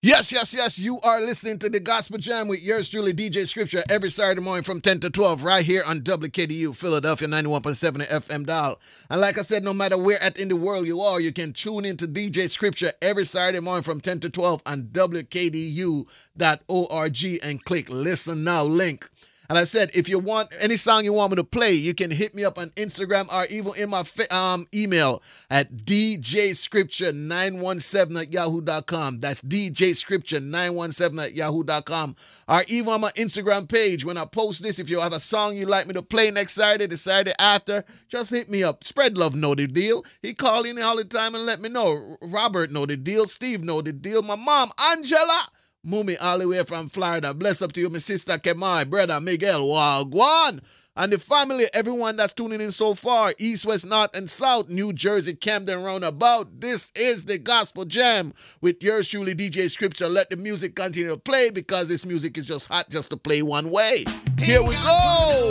Yes, yes, yes. You are listening to the Gospel Jam with yours truly, DJ Scripture, every Saturday morning from 10 to 12, right here on WKDU, Philadelphia 91.7 FM dial. And like I said, no matter where in the world you are, you can tune into DJ Scripture every Saturday morning from 10 to 12 on WKDU.org and click Listen Now link. And I said, if you want any song you want me to play, you can hit me up on Instagram or even in my email at djscripture917 at yahoo.com. That's djscripture917 at yahoo.com. Or even on my Instagram page, when I post this, if you have a song you'd like me to play next Saturday, the Saturday after, just hit me up. Spread Love know the deal. He call in all the time and let me know. Robert know the deal. Steve know the deal. My mom, Angela. Mumi all the way from Florida. Bless up to you, my sister Kemai, brother Miguel Wagwan. And the family, everyone that's tuning in so far, East, West, North, and South, New Jersey, Camden, roundabout. This is the Gospel Jam with yours truly, DJ Scripture. Let the music continue to play because this music is just hot just to play one way. Here we go.